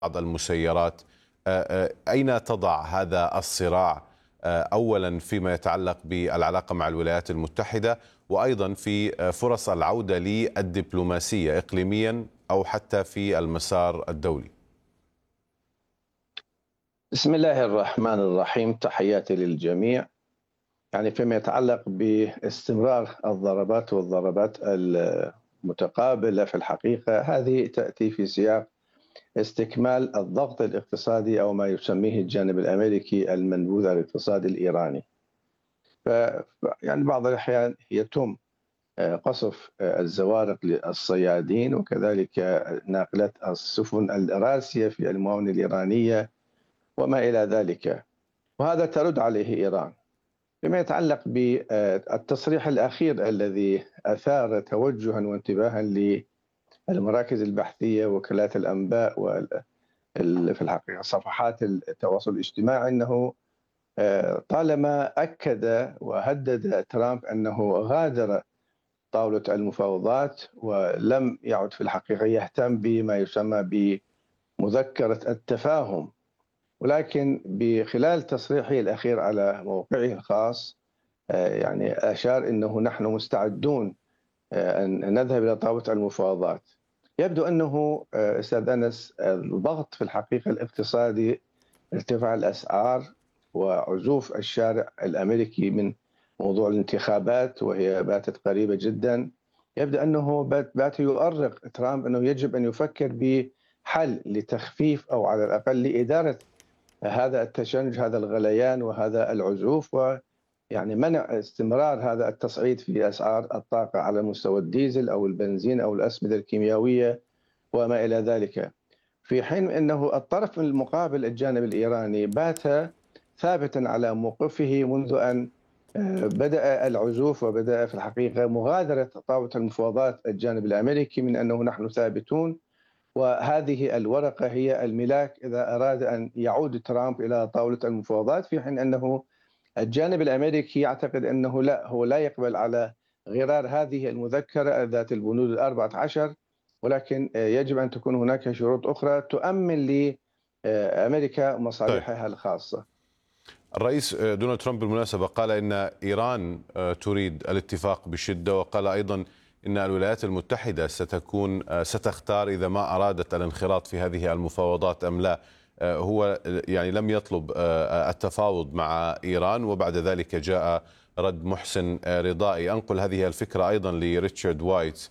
بعض المسيرات. أين تضع هذا الصراع أولا فيما يتعلق بالعلاقة مع الولايات المتحدة، وأيضا في فرص العودة للدبلوماسية إقليميا أو حتى في المسار الدولي؟ بسم الله الرحمن الرحيم، تحياتي للجميع. يعني فيما يتعلق باستمرار الضربات المتقابلة، في الحقيقة هذه تأتي في سياق استكمال الضغط الاقتصادي أو ما يسميه الجانب الأمريكي المنبوذ على الاقتصاد الإيراني. ف يعني بعض الأحيان يتم قصف الزوارق للصيادين وكذلك ناقلات السفن الراسية في الموانئ الإيرانية وما إلى ذلك، وهذا ترد عليه إيران. فيما يتعلق بالتصريح الأخير الذي أثار توجها وانتباها للمراكز البحثية وكالات الأنباء في الحقيقة صفحات التواصل الاجتماعي، أنه طالما أكد وهدد ترامب أنه غادر طاولة المفاوضات ولم يعد في الحقيقة يهتم بما يسمى بمذكرة التفاهم، ولكن بخلال تصريحه الأخير على موقعه الخاص يعني أشار أنه نحن مستعدون أن نذهب إلى طاولة المفاوضات. يبدو أنه أستاذ أنس الضغط في الحقيقة الاقتصادي، ارتفاع الأسعار وعزوف الشارع الأمريكي من موضوع الانتخابات وهي باتت قريبة جدا، يبدو أنه بات يؤرق ترامب أنه يجب أن يفكر بحل لتخفيف أو على الأقل لإدارة هذا التشنج، هذا الغليان وهذا العزوف، ويعني منع استمرار هذا التصعيد في أسعار الطاقة على مستوى الديزل أو البنزين أو الأسمدة الكيميائية وما إلى ذلك. في حين أنه الطرف المقابل الجانب الإيراني بات ثابتا على موقفه منذ أن بدأ العزوف وبدأ في الحقيقة مغادرة طاولة المفاوضات الجانب الأمريكي من أنه نحن ثابتون، وهذه الورقة هي الملاك إذا أراد أن يعود ترامب إلى طاولة المفاوضات، في حين أنه الجانب الأمريكي يعتقد أنه لا، هو لا يقبل على غرار هذه المذكرة ذات البنود 14، ولكن يجب أن تكون هناك شروط أخرى تؤمن لأمريكا طيب، مصالحها الخاصة. الرئيس دونالد ترامب بالمناسبة قال إن إيران تريد الاتفاق بشدة، وقال أيضا إن الولايات المتحدة ستختار إذا ما أرادت الانخراط في هذه المفاوضات أم لا. هو يعني لم يطلب التفاوض مع إيران، وبعد ذلك جاء رد محسن رضائي. أنقل هذه الفكرة أيضا لريتشارد وايت.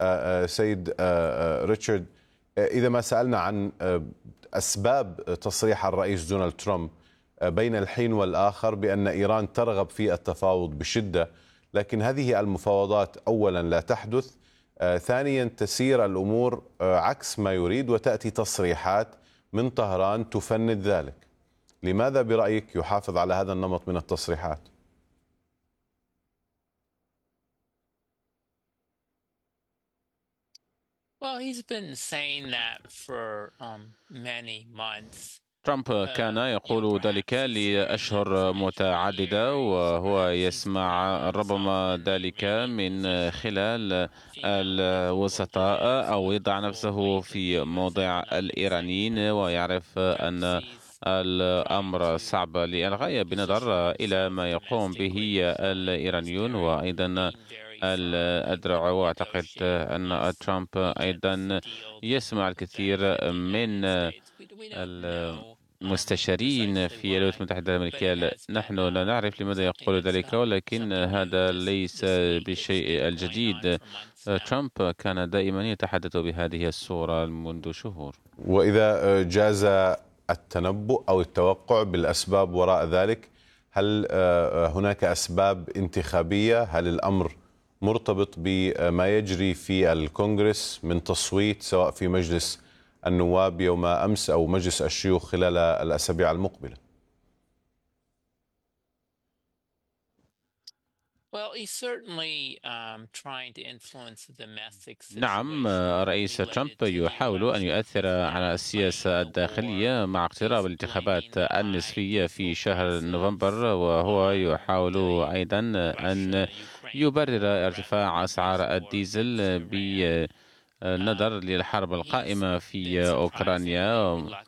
سيد ريتشارد، إذا ما سألنا عن أسباب تصريح الرئيس دونالد ترامب بين الحين والآخر بأن إيران ترغب في التفاوض بشدة، لكن هذه المفاوضات أولا لا تحدث، ثانيا تسير الأمور عكس ما يريد وتأتي تصريحات من طهران تفند ذلك، لماذا برأيك يحافظ على هذا النمط من التصريحات؟ Well, he's been saying that for many months. ترامب كان يقول ذلك لأشهر متعددة، وهو يسمع ربما ذلك من خلال الوسطاء، أو يضع نفسه في موضع الإيرانيين، ويعرف أن الأمر صعب للغاية بنظر إلى ما يقوم به الإيرانيون وأيضا الأذرع. وأعتقد أن ترامب أيضا يسمع الكثير من المستشارين في الولايات المتحدة الأمريكية. نحن لا نعرف لماذا يقول ذلك، ولكن هذا ليس بالشيء الجديد. ترامب كان دائما يتحدث بهذه الصورة منذ شهور. وإذا جاز التنبؤ أو التوقع بالأسباب وراء ذلك، هل هناك أسباب انتخابية؟ هل الأمر مرتبط بما يجري في الكونغرس من تصويت سواء في مجلس النواب يوم أمس أو مجلس الشيوخ خلال الأسابيع المقبلة؟ نعم، رئيس ترامب يحاول أن يؤثر على السياسة الداخلية مع اقتراب الانتخابات النصفية في شهر نوفمبر، وهو يحاول أيضا أن يبرر ارتفاع أسعار الديزل بالنظر للحرب القائمة في أوكرانيا.